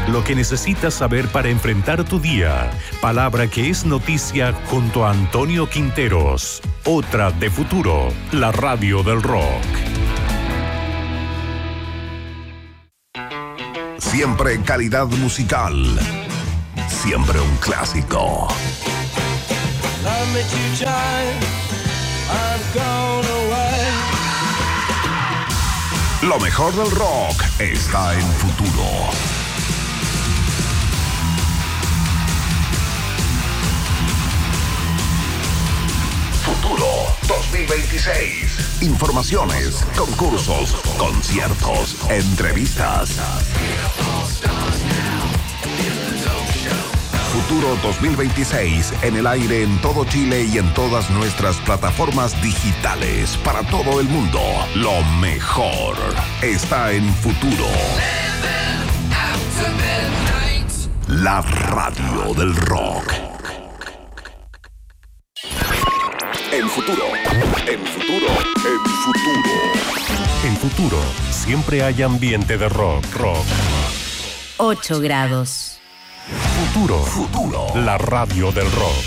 Lo que necesitas saber para enfrentar tu día. Palabra que es noticia junto a Antonio Quinteros. Otra de Futuro, la radio del rock. Siempre calidad musical. Siempre un clásico. Lo mejor del rock está en Futuro. Futuro 2026. Informaciones, concursos, conciertos, entrevistas. Futuro 2026 en el aire en todo Chile y en todas nuestras plataformas digitales para todo el mundo. Lo mejor está en Futuro. La radio del rock. En Futuro, en Futuro, en Futuro. En Futuro, siempre hay ambiente de rock. 8 grados. Futuro, la radio del rock.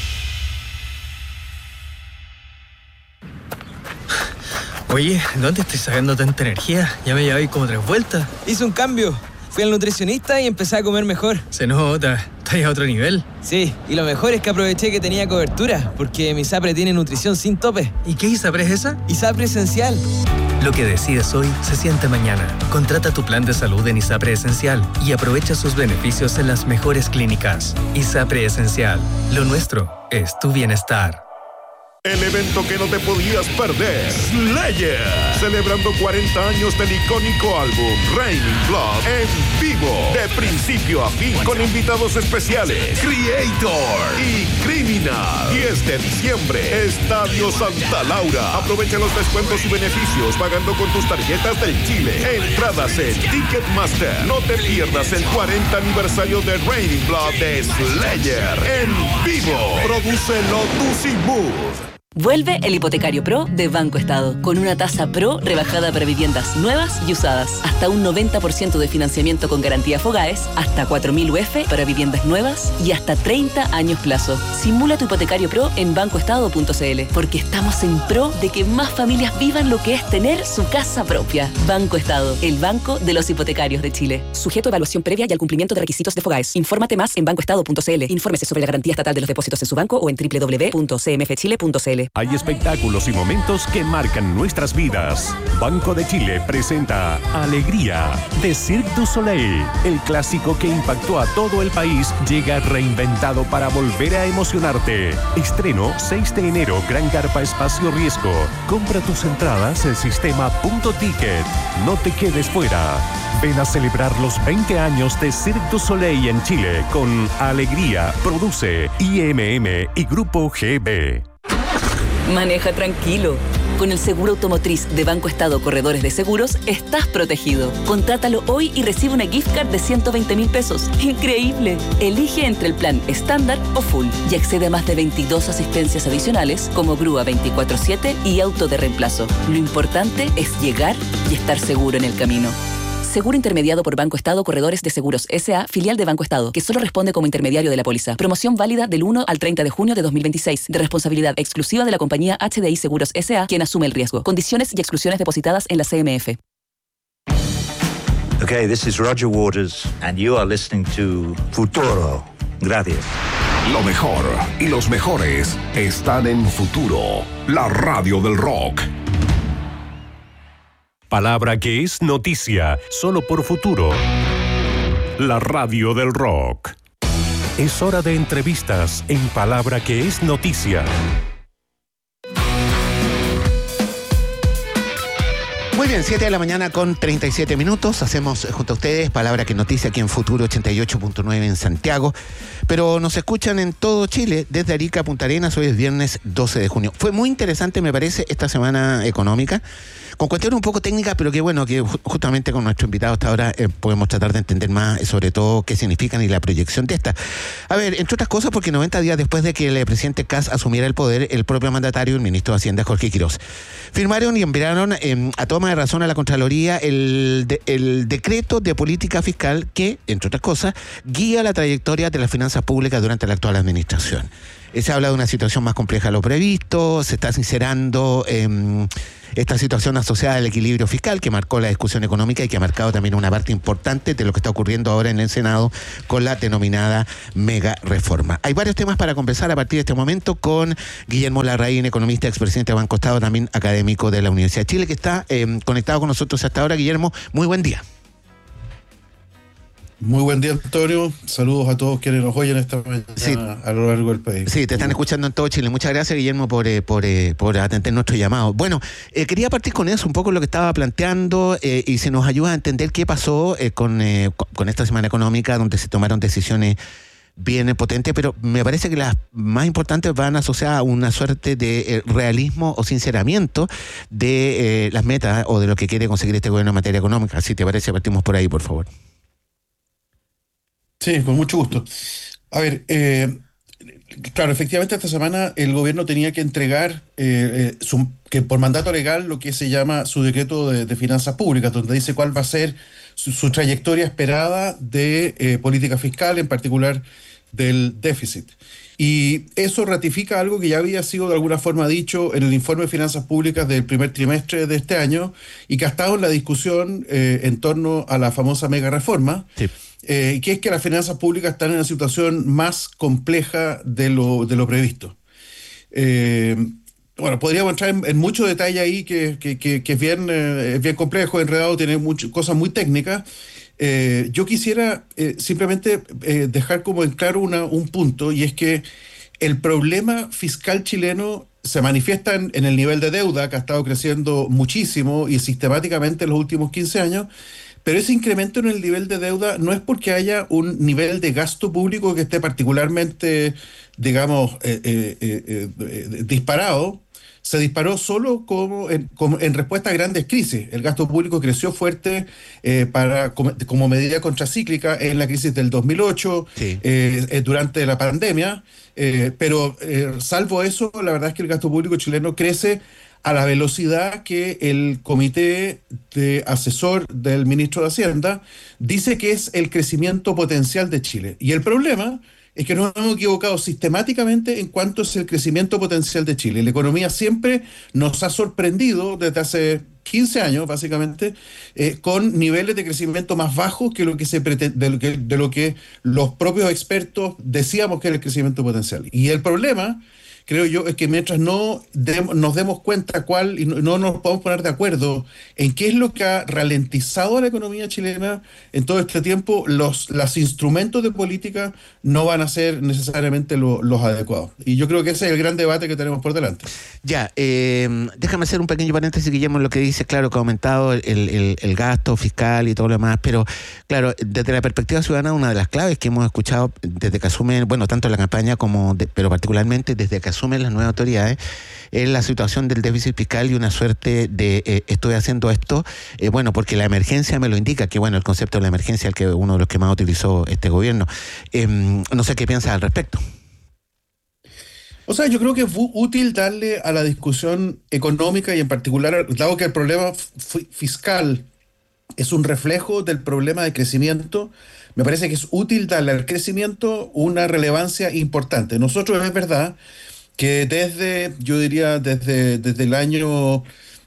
Oye, ¿dónde estoy sacando tanta energía? Ya me llevé como 3 vueltas. Hice un cambio. Fui al nutricionista y empecé a comer mejor. Se nota, estás a otro nivel. Sí, y lo mejor es que aproveché que tenía cobertura, porque mi ISAPRE tiene nutrición sin tope. ¿Y qué ISAPRE es esa? ISAPRE Esencial. Lo que decides hoy se siente mañana. Contrata tu plan de salud en ISAPRE Esencial y aprovecha sus beneficios en las mejores clínicas. ISAPRE Esencial. Lo nuestro es tu bienestar. El evento que no te podías perder, Slayer, celebrando 40 años del icónico álbum Raining Blood en vivo, de principio a fin, con invitados especiales, Creator y Criminal. 10 de diciembre, Estadio Santa Laura. Aprovecha los descuentos y beneficios pagando con tus tarjetas del Chile. Entradas en Ticketmaster. No te pierdas el 40 aniversario de Raining Blood de Slayer en vivo. Prodúcelo Tusimove. Vuelve el Hipotecario Pro de Banco Estado, con una tasa Pro rebajada para viviendas nuevas y usadas. Hasta un 90% de financiamiento con garantía Fogaes, hasta 4.000 UF para viviendas nuevas y hasta 30 años plazo. Simula tu Hipotecario Pro en bancoestado.cl, porque estamos en pro de que más familias vivan lo que es tener su casa propia. Banco Estado, el banco de los hipotecarios de Chile. Sujeto a evaluación previa y al cumplimiento de requisitos de Fogaes. Infórmate más en bancoestado.cl. Infórmese sobre la garantía estatal de los depósitos en su banco o en www.cmfchile.cl. Hay espectáculos y momentos que marcan nuestras vidas. Banco de Chile presenta Alegría de Cirque du Soleil. El clásico que impactó a todo el país llega reinventado para volver a emocionarte. Estreno 6 de enero, Gran Carpa Espacio Riesgo. Compra tus entradas en sistema.ticket. No te quedes fuera. Ven a celebrar los 20 años de Cirque du Soleil en Chile con Alegría. Produce IMM y Grupo GB. Maneja tranquilo. Con el seguro automotriz de Banco Estado Corredores de Seguros, estás protegido. Contrátalo hoy y recibe una gift card de 120.000 pesos. ¡Increíble! Elige entre el plan estándar o full y accede a más de 22 asistencias adicionales como grúa 24/7 y auto de reemplazo. Lo importante es llegar y estar seguro en el camino. Seguro intermediado por Banco Estado Corredores de Seguros S.A., filial de Banco Estado, que solo responde como intermediario de la póliza. Promoción válida del 1 al 30 de junio de 2026, de responsabilidad exclusiva de la compañía HDI Seguros S.A., quien asume el riesgo. Condiciones y exclusiones depositadas en la CMF. Okay, this is Roger Waters, and you are listening to Futuro. Gracias. Lo mejor y los mejores están en Futuro, la radio del rock. Palabra que es noticia, solo por Futuro. La radio del rock. Es hora de entrevistas en Palabra que es noticia. Muy bien, 7 de la mañana con 37 minutos. Hacemos junto a ustedes Palabra que noticia aquí en Futuro 88.9 en Santiago. Pero nos escuchan en todo Chile, desde Arica a Punta Arenas. Hoy es viernes 12 de junio. Fue muy interesante, me parece, esta semana económica. con cuestiones un poco técnicas, pero que bueno, que justamente con nuestro invitado hasta ahora podemos tratar de entender más, sobre todo qué significan y la proyección de estas. A ver, entre otras cosas, porque 90 días después de que el presidente Kast asumiera el poder, el propio mandatario, el ministro de Hacienda, Jorge Quiroz, firmaron y enviaron a toma de razón a la Contraloría el decreto de política fiscal que, entre otras cosas, guía la trayectoria de las finanzas públicas durante la actual administración. Se habla de una situación más compleja de lo previsto, se está sincerando esta situación asociada al equilibrio fiscal que marcó la discusión económica y que ha marcado también una parte importante de lo que está ocurriendo ahora en el Senado con la denominada mega reforma. Hay varios temas para conversar a partir de este momento con Guillermo Larraín, economista, expresidente de Banco Estado, también académico de la Universidad de Chile, que está conectado con nosotros hasta ahora. Guillermo, muy buen día. Muy buen día, Antonio. Saludos a todos quienes nos oyen esta mañana a lo largo del país. Sí, te están escuchando en todo Chile. Muchas gracias, Guillermo, por atender nuestro llamado. Bueno, quería partir con eso, un poco lo que estaba planteando y si nos ayuda a entender qué pasó con esta semana económica, donde se tomaron decisiones bien potentes, pero me parece que las más importantes van asociadas a una suerte de realismo o sinceramiento de las metas o de lo que quiere conseguir este gobierno en materia económica. Si te parece, partimos por ahí, por favor. Sí, con mucho gusto. A ver, claro, efectivamente esta semana el gobierno tenía que entregar que por mandato legal lo que se llama su decreto de finanzas públicas, donde dice cuál va a ser su trayectoria esperada de política fiscal, en particular del déficit. Y eso ratifica algo que ya había sido de alguna forma dicho en el informe de finanzas públicas del primer trimestre de este año y que ha estado en la discusión en torno a la famosa mega reforma. Sí. Que es que las finanzas públicas están en una situación más compleja de lo previsto. Bueno, podríamos entrar en mucho detalle ahí, que es bien complejo, enredado, tiene cosas muy técnicas. Yo quisiera simplemente dejar como en claro un punto, y es que el problema fiscal chileno se manifiesta en el nivel de deuda, que ha estado creciendo muchísimo y sistemáticamente en los últimos 15 años, pero ese incremento en el nivel de deuda no es porque haya un nivel de gasto público que esté particularmente, digamos, disparado. Se disparó solo como en respuesta a grandes crisis. El gasto público creció fuerte como medida contracíclica en la crisis del 2008, sí. Durante la pandemia, pero salvo eso, la verdad es que el gasto público chileno crece a la velocidad que el comité de asesor del ministro de Hacienda dice que es el crecimiento potencial de Chile. Y el problema es que nos hemos equivocado sistemáticamente en cuanto es el crecimiento potencial de Chile. La economía siempre nos ha sorprendido desde hace 15 años, básicamente, con niveles de crecimiento más bajos que lo que de lo que los propios expertos decíamos que era el crecimiento potencial. Y el problema, creo yo, es que mientras nos demos cuenta y no nos podemos poner de acuerdo en qué es lo que ha ralentizado a la economía chilena en todo este tiempo, los instrumentos de política no van a ser necesariamente los adecuados. Y yo creo que ese es el gran debate que tenemos por delante. Ya, déjame hacer un pequeño paréntesis, Guillermo, en lo que dice, claro, que ha aumentado el gasto fiscal y todo lo demás, pero claro, desde la perspectiva ciudadana, una de las claves que hemos escuchado desde que asumen, bueno, tanto en la campaña pero particularmente desde que asumen las nuevas autoridades, es la situación del déficit fiscal y una suerte de estoy haciendo esto, bueno, porque la emergencia me lo indica, que bueno, el concepto de la emergencia es uno de los que más utilizó este gobierno. No sé qué piensas al respecto. O sea, yo creo que es útil darle a la discusión económica y en particular, dado que el problema fiscal es un reflejo del problema de crecimiento, me parece que es útil darle al crecimiento una relevancia importante. Nosotros, es verdad que desde el año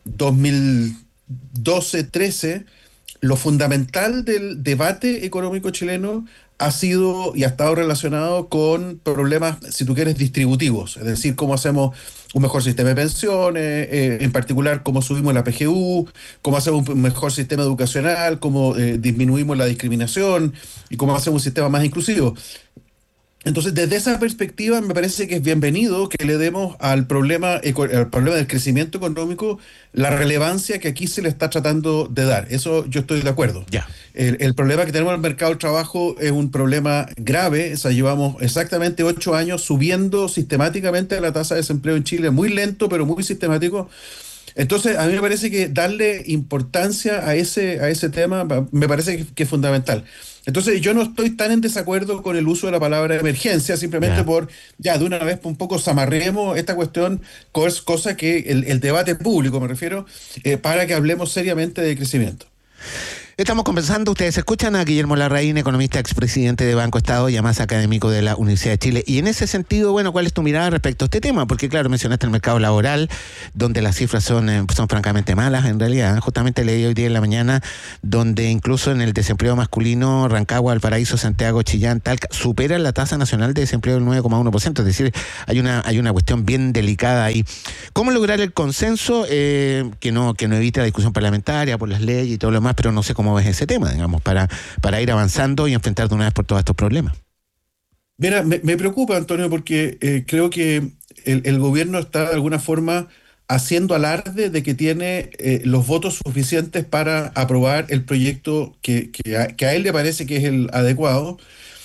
2012-13, lo fundamental del debate económico chileno ha sido y ha estado relacionado con problemas, si tú quieres, distributivos, es decir, cómo hacemos un mejor sistema de pensiones, en particular cómo subimos la PGU, cómo hacemos un mejor sistema educacional, cómo disminuimos la discriminación y cómo hacemos un sistema más inclusivo. Entonces, desde esa perspectiva, me parece que es bienvenido que le demos al problema del crecimiento económico la relevancia que aquí se le está tratando de dar. Eso yo estoy de acuerdo. Ya. El problema que tenemos en el mercado del trabajo es un problema grave. O sea, llevamos exactamente 8 años subiendo sistemáticamente la tasa de desempleo en Chile, muy lento, pero muy sistemático. Entonces, a mí me parece que darle importancia a ese tema me parece que es fundamental. Entonces, yo no estoy tan en desacuerdo con el uso de la palabra emergencia, simplemente de una vez un poco zamarremos esta cuestión, cosa que el debate público, me refiero, para que hablemos seriamente de crecimiento. Estamos conversando, ustedes escuchan a Guillermo Larraín, economista, expresidente de Banco Estado y además académico de la Universidad de Chile. Y en ese sentido, bueno, ¿cuál es tu mirada respecto a este tema? Porque claro, mencionaste el mercado laboral, donde las cifras son francamente malas en realidad. Justamente leí hoy día en la mañana, donde incluso en el desempleo masculino, Rancagua, Valparaíso, Santiago, Chillán, Talca, supera la tasa nacional de desempleo del 9,1%. Es decir, hay una cuestión bien delicada ahí. ¿Cómo lograr el consenso que no evite la discusión parlamentaria por las leyes y todo lo demás, pero no sé cómo ves ese tema, digamos, para ir avanzando y enfrentar de una vez por todos estos problemas? Mira, me preocupa, Antonio, porque creo que el gobierno está de alguna forma haciendo alarde de que tiene los votos suficientes para aprobar el proyecto que a él le parece que es el adecuado,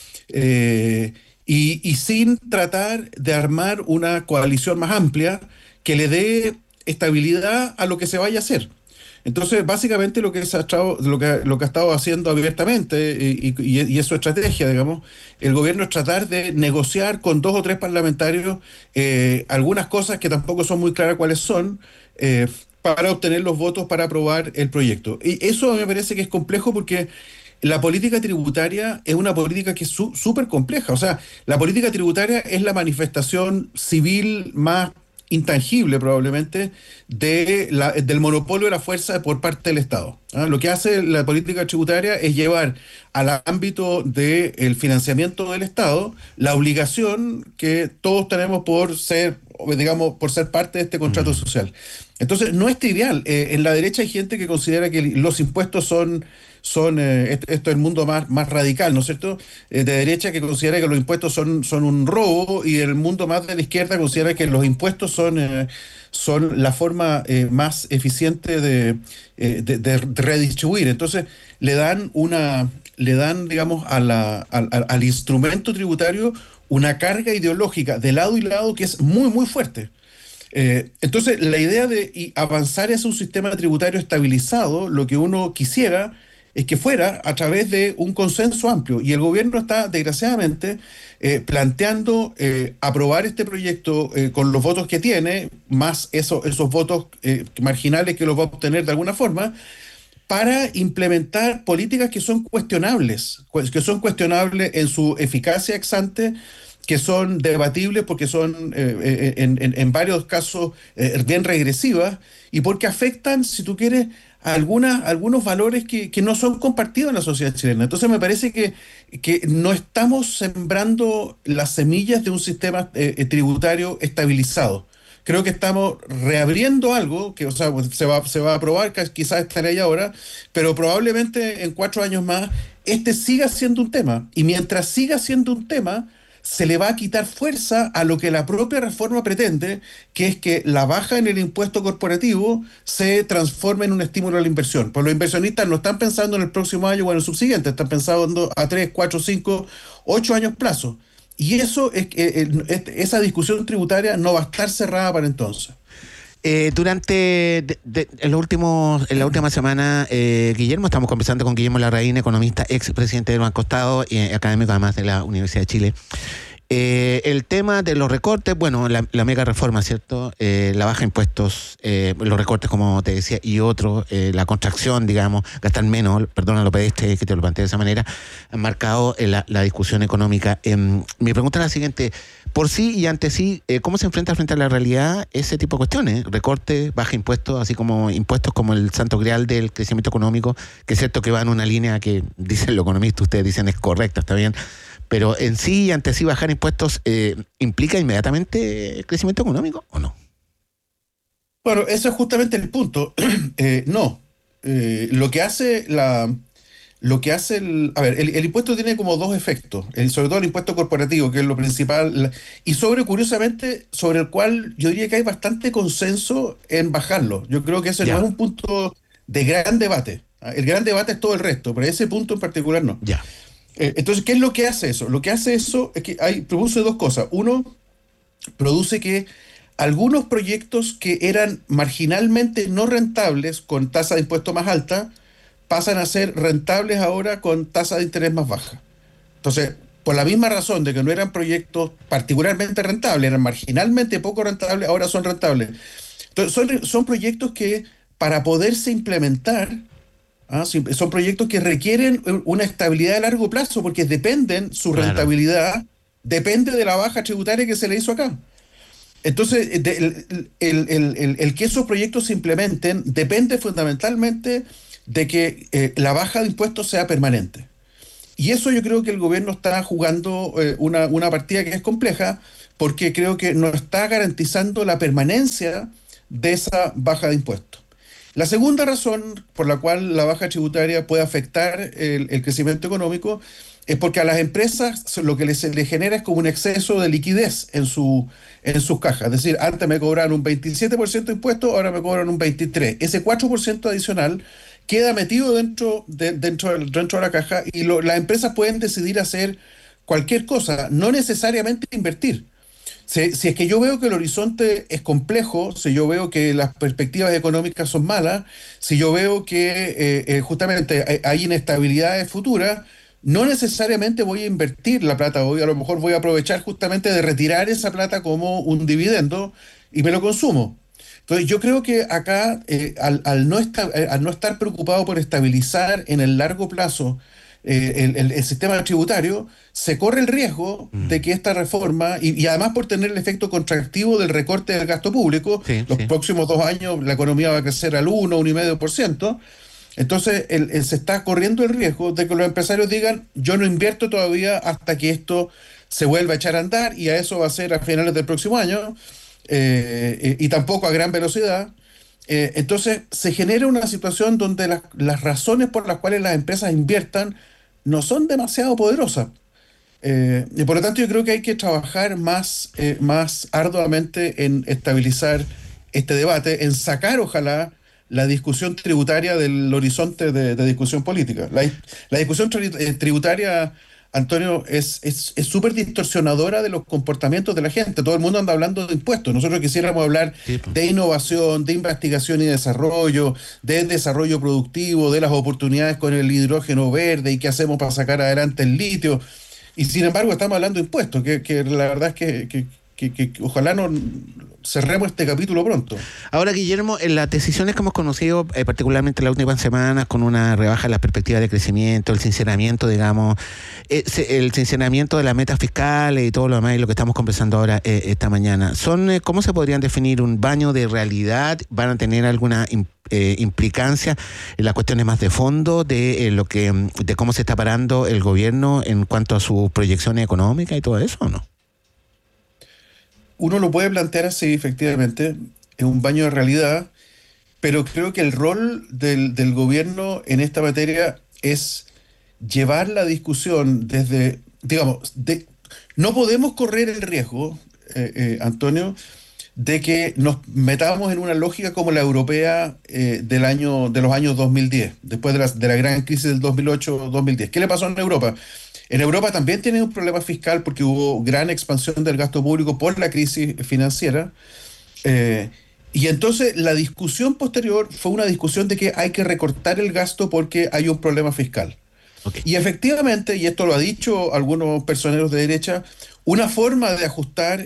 y sin tratar de armar una coalición más amplia que le dé estabilidad a lo que se vaya a hacer. Entonces, básicamente lo que ha estado haciendo abiertamente, y es su estrategia, digamos, el gobierno es tratar de negociar con 2 o 3 parlamentarios algunas cosas que tampoco son muy claras cuáles son, para obtener los votos para aprobar el proyecto. Y eso me parece que es complejo porque la política tributaria es una política que es súper compleja. O sea, la política tributaria es la manifestación civil más intangible probablemente del monopolio de la fuerza por parte del Estado. Lo que hace la política tributaria es llevar al ámbito del financiamiento del Estado la obligación que todos tenemos por ser parte de este contrato social. Entonces, no es trivial. En la derecha hay gente que considera que los impuestos son esto es el mundo más radical, ¿no es cierto? De derecha, que considera que los impuestos son un robo, y el mundo más de la izquierda considera que los impuestos son la forma más eficiente de redistribuir. Entonces, le dan, digamos, al instrumento tributario una carga ideológica de lado y lado que es muy, muy fuerte. Entonces, la idea de avanzar hacia un sistema tributario estabilizado, lo que uno quisiera es que fuera a través de un consenso amplio, y el gobierno está, desgraciadamente, planteando aprobar este proyecto con los votos que tiene, más esos votos marginales que los va a obtener de alguna forma, para implementar políticas que son cuestionables en su eficacia ex ante, que son debatibles porque son en varios casos bien regresivas, y porque afectan, si tú quieres, algunos valores que no son compartidos en la sociedad chilena. Entonces me parece que no estamos sembrando las semillas de un sistema tributario estabilizado. Creo que estamos reabriendo algo que, se va a aprobar quizás esta ley ahora, pero probablemente en 4 años más siga siendo un tema. Y mientras siga siendo un tema, se le va a quitar fuerza a lo que la propia reforma pretende, que es que la baja en el impuesto corporativo se transforme en un estímulo a la inversión. Pues los inversionistas no están pensando en el próximo año o en el subsiguiente, están pensando a 3, 4, 5, 8 años plazo. Y esa discusión tributaria no va a estar cerrada para entonces. En la última semana, Guillermo, estamos conversando con Guillermo Larraín, economista, expresidente del Banco Estado y académico además de la Universidad de Chile. El tema de los recortes, bueno, la mega reforma, ¿cierto? La baja de impuestos, los recortes, como te decía, y otros, la contracción, digamos, gastar menos, perdona lo pediste que te lo planteé de esa manera, han marcado la discusión económica. Mi pregunta es la siguiente: por sí y ante sí, ¿cómo se enfrenta frente a la realidad ese tipo de cuestiones? Recortes, baja impuestos, así como impuestos como el santo grial del crecimiento económico, que es cierto que va en una línea que, dicen los economistas, ustedes dicen es correcta, está bien, pero en sí y ante sí bajar impuestos ¿implica inmediatamente crecimiento económico o no? Bueno, ese es justamente el punto. No. Lo que hace el impuesto tiene como 2 efectos, sobre todo el impuesto corporativo, que es lo principal, y curiosamente, sobre el cual yo diría que hay bastante consenso en bajarlo. Yo creo que ese no es un punto de gran debate. El gran debate es todo el resto, pero ese punto en particular no. Ya. Entonces, ¿qué es lo que hace eso? Lo que hace eso es que produce 2 cosas. Uno, produce que algunos proyectos que eran marginalmente no rentables con tasa de impuesto más alta pasan a ser rentables ahora con tasa de interés más baja. Entonces, por la misma razón de que no eran proyectos particularmente rentables, eran marginalmente poco rentables, ahora son rentables. Entonces, son proyectos que para poderse implementar, son proyectos que requieren una estabilidad a largo plazo porque su rentabilidad depende de la baja tributaria que se le hizo acá. Entonces, el que esos proyectos se implementen depende fundamentalmente de que la baja de impuestos sea permanente. Y eso yo creo que el gobierno está jugando una partida que es compleja porque creo que no está garantizando la permanencia de esa baja de impuestos. La segunda razón por la cual la baja tributaria puede afectar el crecimiento económico es porque a las empresas lo que se les genera es como un exceso de liquidez en sus cajas. Es decir, antes me cobraban un 27% de impuestos, ahora me cobran un 23%. Ese 4% adicional queda metido dentro de la caja y las empresas pueden decidir hacer cualquier cosa, no necesariamente invertir. Si es que yo veo que el horizonte es complejo, si yo veo que las perspectivas económicas son malas, si yo veo que justamente hay inestabilidades futuras, no necesariamente voy a invertir la plata hoy, a lo mejor voy a aprovechar justamente de retirar esa plata como un dividendo y me lo consumo. Entonces yo creo que acá, al no estar preocupado por estabilizar en el largo plazo el sistema tributario, se corre el riesgo de que esta reforma, y además por tener el efecto contractivo del recorte del gasto público, los próximos 2 años la economía va a crecer al 1,5%, entonces se está corriendo el riesgo de que los empresarios digan, yo no invierto todavía hasta que esto se vuelva a echar a andar, y a eso va a ser a finales del próximo año, y tampoco a gran velocidad. Entonces se genera una situación donde las razones por las cuales las empresas inviertan no son demasiado poderosas. Y por lo tanto yo creo que hay que trabajar más arduamente en estabilizar este debate, en sacar ojalá la discusión tributaria del horizonte de discusión política. La discusión tributaria, Antonio, es súper distorsionadora de los comportamientos de la gente. Todo el mundo anda hablando de impuestos. Nosotros quisiéramos hablar de innovación, de investigación y desarrollo, de desarrollo productivo, de las oportunidades con el hidrógeno verde y qué hacemos para sacar adelante el litio. Y sin embargo estamos hablando de impuestos, que la verdad es que ojalá no cerremos este capítulo pronto. Ahora, Guillermo, en las decisiones que hemos conocido, particularmente en las últimas semanas, con una rebaja en las perspectivas de crecimiento, el sinceramiento, digamos, el sinceramiento de las metas fiscales y todo lo demás, y lo que estamos conversando ahora esta mañana, ¿cómo se podrían definir un baño de realidad? ¿Van a tener alguna implicancia en las cuestiones más de fondo de cómo se está parando el gobierno en cuanto a sus proyecciones económicas y todo eso, o no? Uno lo puede plantear así, efectivamente, es un baño de realidad, pero creo que el rol del gobierno en esta materia es llevar la discusión desde, digamos, no podemos correr el riesgo, Antonio, de que nos metamos en una lógica como la europea de los años 2010, después de la gran crisis del 2008-2010. ¿Qué le pasó en Europa? En Europa también tienen un problema fiscal porque hubo gran expansión del gasto público por la crisis financiera. Y entonces la discusión posterior fue una discusión de que hay que recortar el gasto porque hay un problema fiscal. Okay. Y efectivamente, y esto lo ha dicho algunos personeros de derecha, una forma de ajustar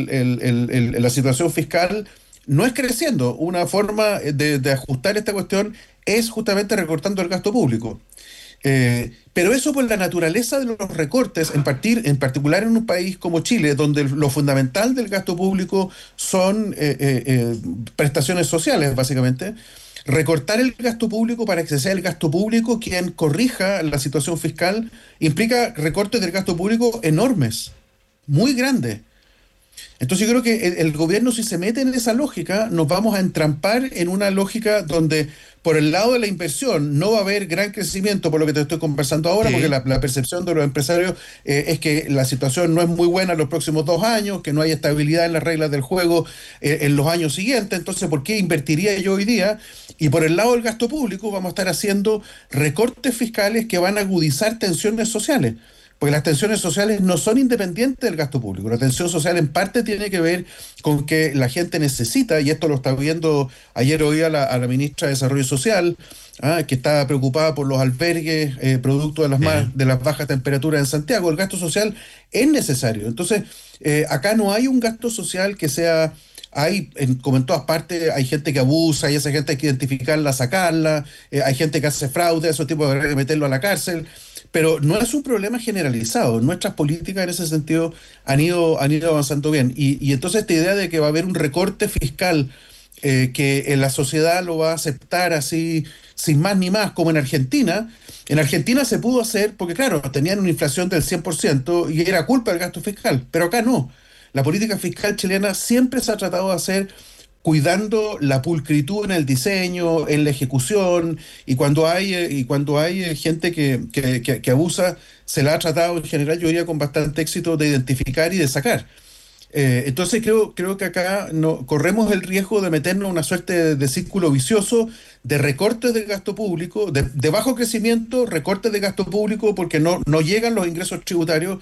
la situación fiscal no es creciendo. Una forma de ajustar esta cuestión es justamente recortando el gasto público. Pero eso por la naturaleza de los recortes, en particular en un país como Chile, donde lo fundamental del gasto público son prestaciones sociales, básicamente. Recortar el gasto público para que sea el gasto público quien corrija la situación fiscal implica recortes del gasto público enormes, muy grandes. Entonces yo creo que el gobierno, si se mete en esa lógica, nos vamos a entrampar en una lógica donde por el lado de la inversión no va a haber gran crecimiento, por lo que te estoy conversando ahora, sí. Porque la percepción de los empresarios es que la situación no es muy buena en los próximos 2 años, que no hay estabilidad en las reglas del juego en los años siguientes. Entonces, ¿por qué invertiría yo hoy día? Y por el lado del gasto público vamos a estar haciendo recortes fiscales que van a agudizar tensiones sociales. porque las tensiones sociales no son independientes del gasto público. La tensión social en parte tiene que ver con que la gente necesita, y esto lo está viendo, ayer oí a la ministra de Desarrollo Social, que está preocupada por los albergues producto de las bajas temperaturas en Santiago. El gasto social es necesario. Entonces, acá no hay un gasto social que sea... como en todas partes, hay gente que abusa y esa gente hay que identificarla, sacarla, hay gente que hace fraude, esos tipos de que meterlo a la cárcel, pero no es un problema generalizado. Nuestras políticas en ese sentido han ido avanzando bien. Y entonces esta idea de que va a haber un recorte fiscal que en la sociedad lo va a aceptar así, sin más ni más, como en Argentina se pudo hacer porque, claro, tenían una inflación del 100% y era culpa del gasto fiscal, pero acá no. La política fiscal chilena siempre se ha tratado de hacer cuidando la pulcritud en el diseño, en la ejecución, y cuando hay gente que abusa, se la ha tratado en general, yo diría, con bastante éxito de identificar y de sacar. Entonces creo que acá corremos el riesgo de meternos en una suerte de círculo vicioso de recortes de gasto público, de bajo crecimiento, recortes de gasto público porque no llegan los ingresos tributarios,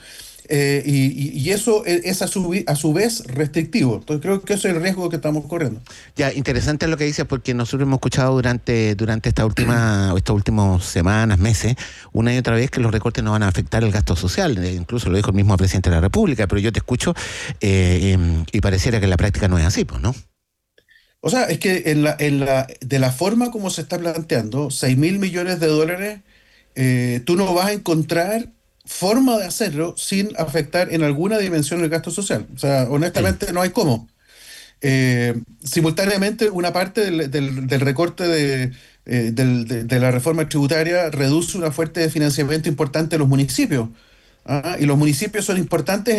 y eso es a su vez restrictivo. Entonces creo que ese es el riesgo que estamos corriendo. Ya, interesante lo que dices, porque nosotros hemos escuchado durante estas últimas semanas, meses, una y otra vez que los recortes no van a afectar el gasto social. Incluso lo dijo el mismo presidente de la República, pero yo te escucho y pareciera que en la práctica no es así, pues, ¿no? O sea, es que de la forma como se está planteando, 6.000 millones de dólares, tú no vas a encontrar forma de hacerlo sin afectar en alguna dimensión el gasto social. O sea, honestamente no hay cómo. Simultáneamente, una parte del recorte de la reforma tributaria reduce una fuente de financiamiento importante de los municipios. Y los municipios son importantes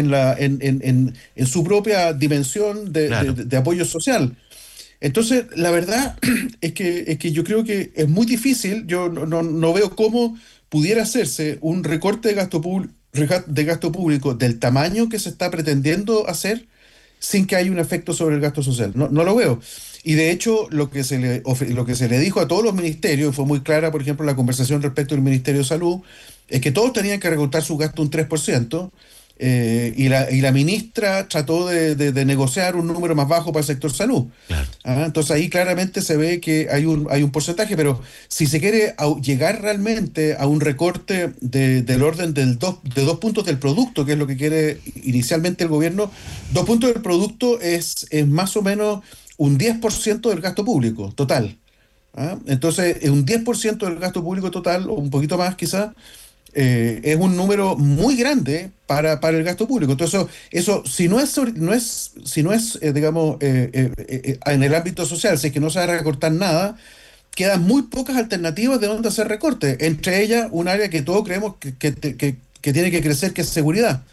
en su propia dimensión de apoyo social. Entonces, la verdad es que yo creo que es muy difícil. Yo no veo cómo pudiera hacerse un recorte de gasto público del tamaño que se está pretendiendo hacer sin que haya un efecto sobre el gasto social. No lo veo. Y de hecho, lo que se le dijo a todos los ministerios, y fue muy clara, por ejemplo, la conversación respecto del Ministerio de Salud, es que todos tenían que recortar su gasto un 3%, y la ministra trató de negociar un número más bajo para el sector salud. Claro. Entonces ahí claramente se ve que hay un porcentaje, pero si se quiere llegar realmente a un recorte del orden de 2 puntos del producto, que es lo que quiere inicialmente el gobierno, 2 puntos del producto es más o menos un 10% del gasto público total. Entonces, un 10% del gasto público total, o un poquito más quizás, es un número muy grande para el gasto público. Entonces, eso si no es digamos, en el ámbito social, si es que no se va a recortar nada, quedan muy pocas alternativas de dónde hacer recortes. Entre ellas, un área que todos creemos que tiene que crecer, que es seguridad.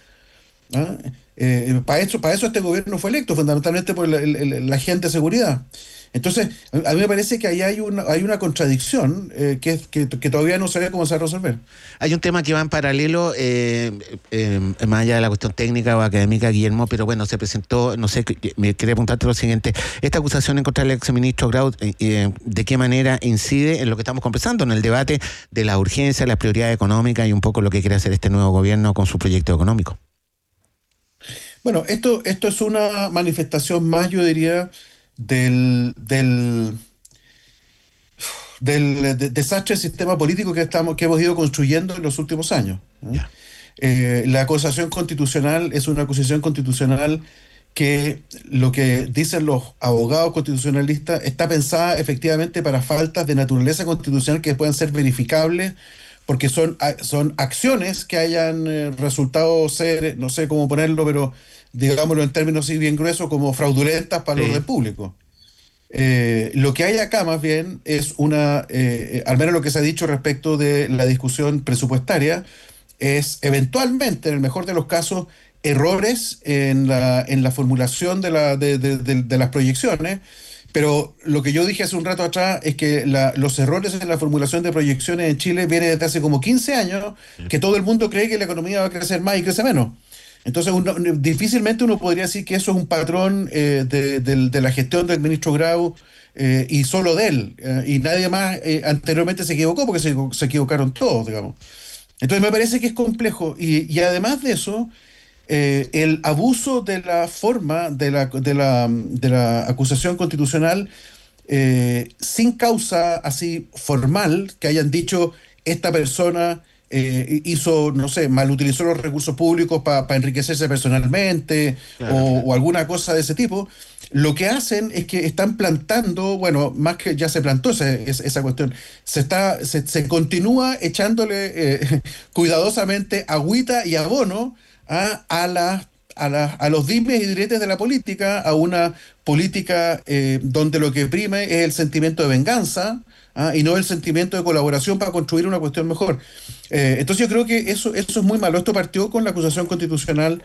Para eso este gobierno fue electo, fundamentalmente por la agente de seguridad. Entonces, a mí me parece que ahí hay una contradicción que todavía no se ve cómo se va a resolver. Hay un tema que va en paralelo, más allá de la cuestión técnica o académica, Guillermo, pero bueno, se presentó, no sé, me quería preguntarte lo siguiente: esta acusación en contra del exministro Grau, ¿de qué manera incide en lo que estamos conversando, en el debate de la urgencia, las prioridades económicas y un poco lo que quiere hacer este nuevo gobierno con su proyecto económico? Bueno, esto es una manifestación más, yo diría, del desastre del sistema político que hemos ido construyendo en los últimos años. La acusación constitucional es una acusación constitucional que, lo que dicen los abogados constitucionalistas, está pensada efectivamente para faltas de naturaleza constitucional que puedan ser verificables, porque son acciones que hayan resultado ser, no sé cómo ponerlo, pero digámoslo en términos así bien gruesos, como fraudulentas para el orden público. Lo que hay acá más bien es al menos lo que se ha dicho respecto de la discusión presupuestaria, es eventualmente, en el mejor de los casos, errores en la formulación de las proyecciones. Pero lo que yo dije hace un rato atrás es que los errores en la formulación de proyecciones en Chile vienen desde hace como 15 años, que todo el mundo cree que la economía va a crecer más y crece menos. Entonces, difícilmente uno podría decir que eso es un patrón de la gestión del ministro Grau y solo de él. Y nadie más anteriormente se equivocó, porque se equivocaron todos, digamos. Entonces me parece que es complejo y además de eso, el abuso de la forma de la acusación constitucional sin causa así formal, que hayan dicho esta persona hizo, no sé, malutilizó los recursos públicos para enriquecerse personalmente, claro, o alguna cosa de ese tipo. Lo que hacen es que están plantando, bueno, más que ya se plantó esa cuestión, se continúa echándole cuidadosamente agüita y abono a los dimes y diretes de la política, a una política donde lo que prime es el sentimiento de venganza, y no el sentimiento de colaboración para construir una cuestión mejor. Entonces yo creo que eso es muy malo. Esto partió con la acusación constitucional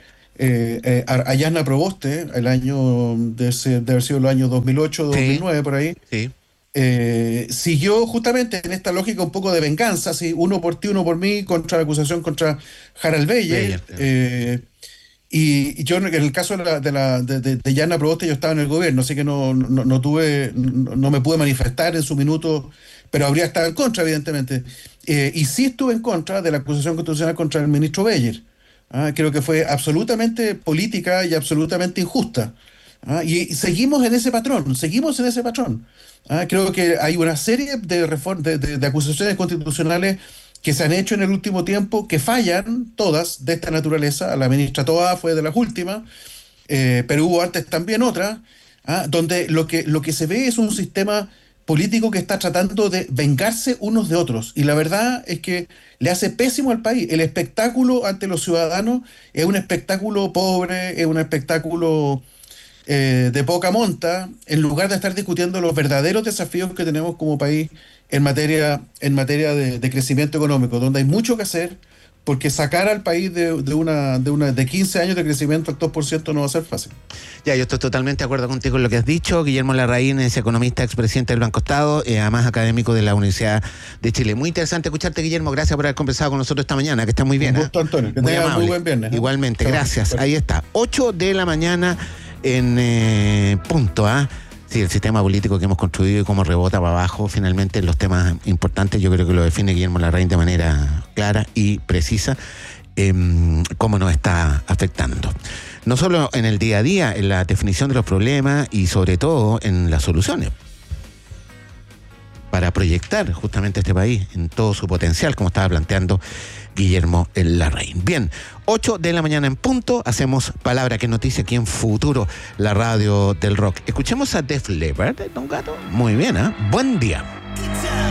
a Jasna Proboste, el año de haber sido los años 2008, 2009, sí, por ahí. Sí. Siguió justamente en esta lógica un poco de venganza, así, uno por ti, uno por mí, contra la acusación contra Harald Beyer. Y yo, en el caso de Jasna Proboste, yo estaba en el gobierno, así que no me pude manifestar en su minuto, pero habría estado en contra, evidentemente. Y sí estuve en contra de la acusación constitucional contra el ministro Beyer. Creo que fue absolutamente política y absolutamente injusta. Y seguimos en ese patrón. Creo que hay una serie de acusaciones constitucionales que se han hecho en el último tiempo, que fallan todas de esta naturaleza. La ministra Toá fue de las últimas, pero hubo antes también otras, donde lo que se ve es un sistema político que está tratando de vengarse unos de otros. Y la verdad es que le hace pésimo al país. El espectáculo ante los ciudadanos es un espectáculo pobre, es un espectáculo de poca monta, en lugar de estar discutiendo los verdaderos desafíos que tenemos como país en materia de crecimiento económico, donde hay mucho que hacer, porque sacar al país de 15 años de crecimiento al 2% no va a ser fácil. Ya, yo estoy totalmente de acuerdo contigo en lo que has dicho. Guillermo Larraín es economista, expresidente del Banco Estado, además académico de la Universidad de Chile. Muy interesante escucharte, Guillermo. Gracias por haber conversado con nosotros esta mañana, que está muy bien. Un gusto, Antonio. Que tenga muy buen viernes. Igualmente, gracias. Ahí está, 8 de la mañana en punto, Sí, el sistema político que hemos construido y cómo rebota para abajo, finalmente, los temas importantes, yo creo que lo define Guillermo Larraín de manera clara y precisa, cómo nos está afectando. No solo en el día a día, en la definición de los problemas y sobre todo en las soluciones, para proyectar justamente este país en todo su potencial, como estaba planteando Guillermo Larraín. Bien, 8 de la mañana en punto, hacemos Palabra que Noticia aquí en Futuro, la radio del rock. Escuchemos a Def Leppard, Don Gato. Muy bien, Buen día.